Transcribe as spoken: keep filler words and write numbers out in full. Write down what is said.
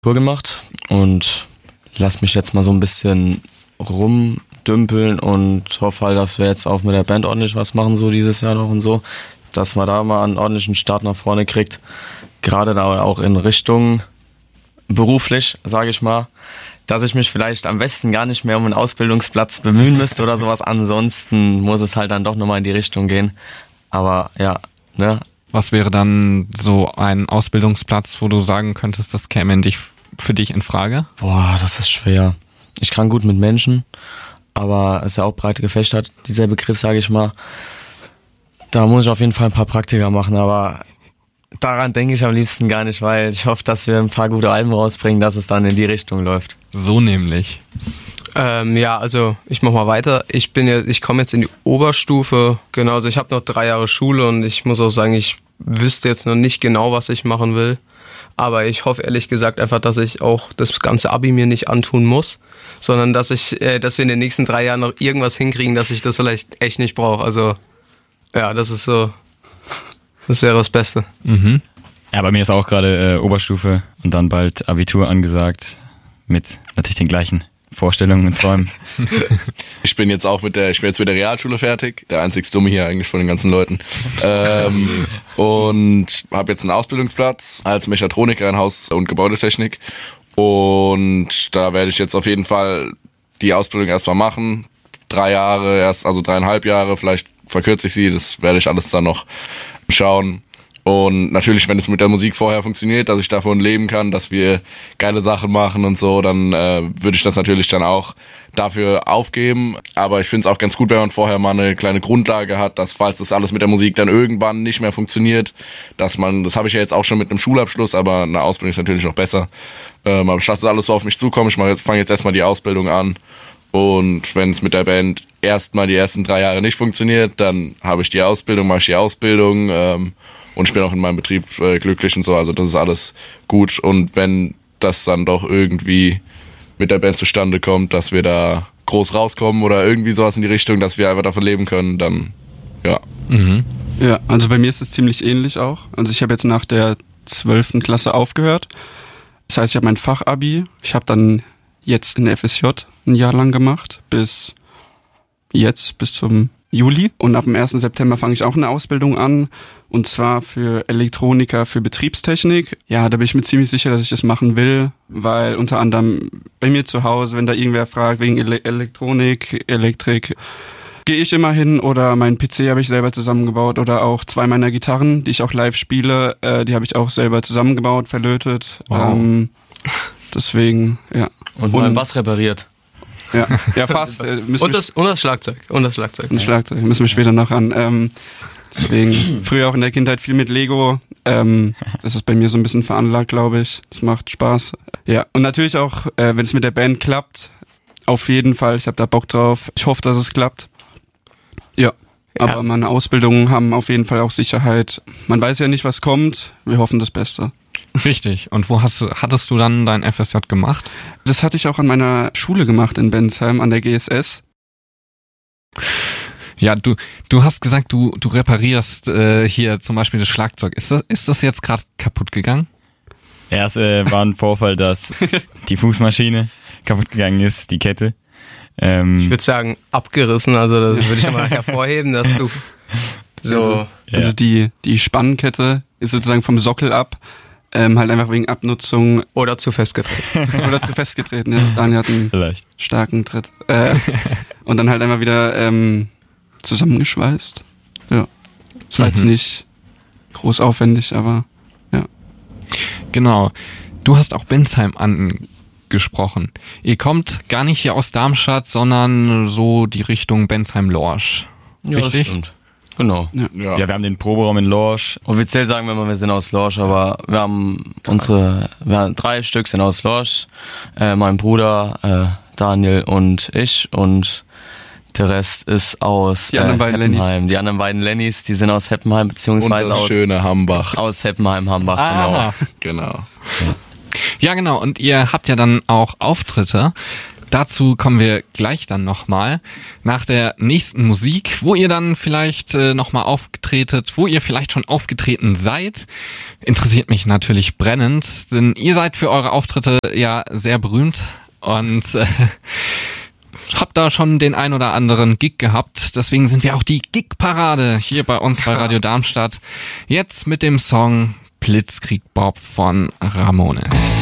Tour gemacht und lass mich jetzt mal so ein bisschen rumdümpeln und hoffe halt, dass wir jetzt auch mit der Band ordentlich was machen, so dieses Jahr noch und so, dass man da mal einen ordentlichen Start nach vorne kriegt, gerade da auch in Richtung beruflich, sage ich mal, dass ich mich vielleicht am besten gar nicht mehr um einen Ausbildungsplatz bemühen müsste oder sowas, ansonsten muss es halt dann doch nochmal in die Richtung gehen, aber ja, ne. Was wäre dann so ein Ausbildungsplatz, wo du sagen könntest, das käme in dich, für dich in Frage? Boah, das ist schwer. Ich kann gut mit Menschen, aber es ist ja auch breit gefächert, dieser Begriff, sage ich mal. Da muss ich auf jeden Fall ein paar Praktika machen, aber daran denke ich am liebsten gar nicht, weil ich hoffe, dass wir ein paar gute Alben rausbringen, dass es dann in die Richtung läuft. So nämlich. Ähm, ja, also ich mach mal weiter. Ich bin ja, ich komme jetzt in die Oberstufe. Genau, also ich habe noch drei Jahre Schule und ich muss auch sagen, ich wüsste jetzt noch nicht genau, was ich machen will. Aber ich hoffe ehrlich gesagt einfach, dass ich auch das ganze Abi mir nicht antun muss, sondern dass ich, äh, dass wir in den nächsten drei Jahren noch irgendwas hinkriegen, dass ich das vielleicht echt nicht brauche. Also ja, das ist so, das wäre das Beste. Mhm. Ja, bei mir ist auch gerade äh, Oberstufe und dann bald Abitur angesagt mit natürlich den gleichen Vorstellungen und Träumen. Ich bin jetzt auch mit der, ich bin jetzt mit der Realschule fertig, der einzig Dumme hier eigentlich von den ganzen Leuten. Ähm, und habe jetzt einen Ausbildungsplatz als Mechatroniker in Haus- und Gebäudetechnik. Und da werde ich jetzt auf jeden Fall die Ausbildung erstmal machen. Drei Jahre, erst, also dreieinhalb Jahre, vielleicht verkürze ich sie, das werde ich alles dann noch schauen. Und natürlich, wenn es mit der Musik vorher funktioniert, dass ich davon leben kann, dass wir geile Sachen machen und so, dann äh, würde ich das natürlich dann auch dafür aufgeben. Aber ich finde es auch ganz gut, wenn man vorher mal eine kleine Grundlage hat, dass falls das alles mit der Musik dann irgendwann nicht mehr funktioniert, dass man, das habe ich ja jetzt auch schon mit einem Schulabschluss, aber eine Ausbildung ist natürlich noch besser. Ähm, aber ich lasse alles so auf mich zukommen, ich mache jetzt, fange jetzt erstmal die Ausbildung an. Und wenn es mit der Band erstmal die ersten drei Jahre nicht funktioniert, dann habe ich die Ausbildung, mache ich die Ausbildung, ähm, und ich bin auch in meinem Betrieb äh, glücklich und so, also das ist alles gut. Und wenn das dann doch irgendwie mit der Band zustande kommt, dass wir da groß rauskommen oder irgendwie sowas in die Richtung, dass wir einfach davon leben können, dann ja. Mhm. Ja, also bei mir ist es ziemlich ähnlich auch. Also ich habe jetzt nach der zwölften Klasse aufgehört. Das heißt, ich habe mein Fachabi. Ich habe dann jetzt ein F S J ein Jahr lang gemacht, bis jetzt, bis zum Juli. Und ab dem ersten September fange ich auch eine Ausbildung an. Und zwar für Elektroniker für Betriebstechnik. Ja, da bin ich mir ziemlich sicher, dass ich das machen will, weil unter anderem bei mir zu Hause, wenn da irgendwer fragt wegen Ele- Elektronik, Elektrik, gehe ich immer hin, oder mein P C habe ich selber zusammengebaut, oder auch zwei meiner Gitarren, die ich auch live spiele, äh, die habe ich auch selber zusammengebaut, verlötet. Wow. Ähm, deswegen, ja. Und, und meinen Bass repariert. Ja, ja fast. Äh, Und das, und das Schlagzeug. Und das Schlagzeug. Und das Schlagzeug, müssen wir später noch an. Ähm, deswegen, früher auch in der Kindheit viel mit Lego. Ähm, das ist bei mir so ein bisschen veranlagt, glaube ich. Das macht Spaß. Ja, und natürlich auch, äh, wenn es mit der Band klappt, auf jeden Fall. Ich habe da Bock drauf. Ich hoffe, dass es klappt. Ja, Ja. aber meine Ausbildungen haben auf jeden Fall auch Sicherheit. Man weiß ja nicht, was kommt. Wir hoffen das Beste. Richtig. Und wo hast du, hattest du dann dein F S J gemacht? Das hatte ich auch an meiner Schule gemacht in Bensheim, an der G S S. Ja, du, du hast gesagt, du, du reparierst äh, hier zum Beispiel das Schlagzeug. Ist das, ist das jetzt gerade kaputt gegangen? Ja, es äh, war ein Vorfall, dass die Fußmaschine kaputt gegangen ist, die Kette. Ähm, Ich würde sagen, abgerissen, also das würde ich mal hervorheben, dass du so... ja. Also die, die Spannkette ist sozusagen vom Sockel ab. Ähm, halt einfach wegen Abnutzung Oder zu festgetreten. oder zu festgetreten. Ja. Daniel hat einen Vielleicht. starken Tritt. Äh, und dann halt einfach wieder ähm, zusammengeschweißt. Ja. Das war jetzt Mhm. nicht groß aufwendig, aber ja. Genau. Du hast auch Bensheim angesprochen. Ihr kommt gar nicht hier aus Darmstadt, sondern so die Richtung Bensheim-Lorsch. Ja, Richtig? das stimmt. Genau. Ja. Ja, wir haben den Proberaum in Lorsch. Offiziell sagen wir mal, wir sind aus Lorsch, aber wir haben unsere, wir haben drei Stück sind aus Lorsch. Äh, mein Bruder, äh, Daniel und ich, und der Rest ist aus Die anderen äh, beiden Heppenheim. Die anderen beiden Lennys, die sind aus Heppenheim, Und beziehungsweise das aus, schöne Hambach. aus Heppenheim, Hambach, Ah. Genau. Ja, genau. Und ihr habt ja dann auch Auftritte. Dazu kommen wir gleich dann nochmal nach der nächsten Musik, wo ihr dann vielleicht äh, nochmal aufgetretet, wo ihr vielleicht schon aufgetreten seid. Interessiert mich natürlich brennend, denn ihr seid für eure Auftritte ja sehr berühmt und äh, hab da schon den ein oder anderen Gig gehabt. Deswegen sind wir auch die Gig-Parade hier bei uns bei Radio Darmstadt. Jetzt mit dem Song Blitzkrieg Bob von Ramones.